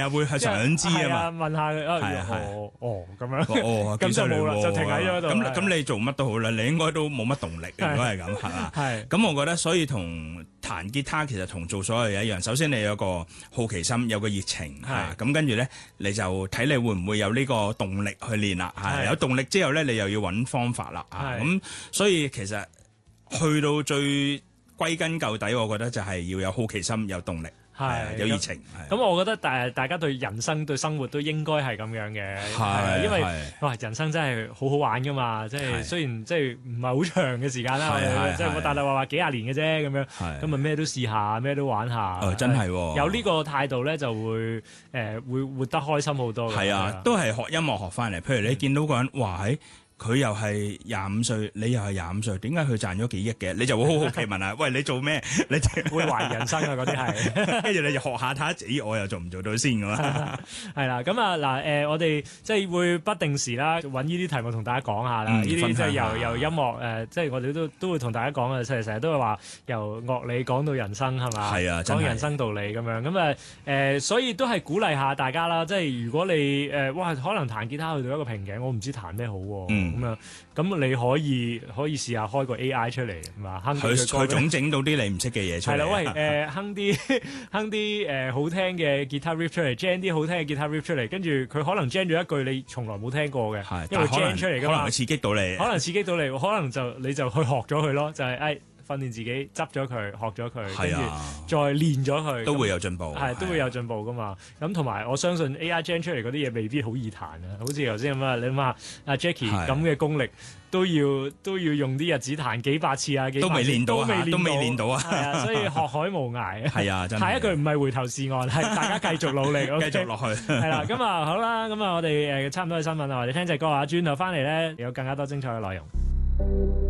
係啊，會係想知啊嘛。 問下佢咁樣，咁就冇啦，就停喺咗度。 咁你做乜都好啦，你應該都冇乜動力，如果係咁係嘛？係。咁我覺得，所以同彈吉他其實同做所有嘢一樣。首先你有個好奇心，有個熱情，咁跟住咧，你就睇你會唔會有呢個動力去練啦。有動力之後咧，你又要揾方法啦。咁所以其實去到最歸根究底，我覺得就係要有好奇心，有動力。有熱情。 咁我覺得大家對人生對生活都應該係咁樣嘅，因為哇人生真係好好玩噶嘛，即係雖然即係唔係好長嘅時間啦，即係我大大話幾廿年嘅啫咁樣，咁咪咩都試下，咩都玩下。 真係有呢個態度咧，就會會活得開心好多。 係啊，都係學音樂學翻嚟。譬如你見到個人，哇佢又係25歲，你又係25歲，點解佢賺咗幾億嘅？你就會好好奇問下，喂，你做咩？你會懷疑人生啊！嗰啲係， 跟住你就學下睇下自己，我又做唔做到先㗎嘛？ 係啦，咁啊嗱我哋即係會不定時啦，揾呢啲題目同大家講下啦。呢啲即係由音樂即係我哋都會同大家講啊，成日都會話由樂理講到人生係嘛？ 係啊， 講人生道理咁樣咁所以都係鼓勵下大家啦。即係如果你哇可能彈吉他去到一個瓶頸，我唔知彈咩好喎。咁你可以試下開個 AI 出嚟，係嘛？ 佢總整到啲你唔識嘅嘢出嚟。 係啦，喂哼啲好聽嘅吉他 riff 出嚟 ，jam 啲好聽嘅吉他 riff 出嚟，跟住佢可能 jam 咗一句你從來冇聽過嘅，因為 jam 出嚟㗎嘛， 可能刺激到你， 可能你就去學咗佢咯，就係訓練自己執咗佢，學咗佢，跟住再練咗佢， 都會有進步， 都會有進步噶嘛。咁同埋我相信 AI gen 出嚟嗰啲嘢未必好易彈啊，好似頭先咁啊，你諗下阿 Jackie 咁嘅功力，都要用啲日子彈幾百次啊， 都未練到啊，都未練到啊， 係啊，所以學海無涯。 係啊，真係。 下一句唔係回頭是岸，係大家繼續努力， 繼續落去。 係啦，咁啊好啦，咁啊我哋差唔多嘅新聞啦，我哋聽隻歌啊，轉頭翻嚟咧有更加多精彩嘅內容。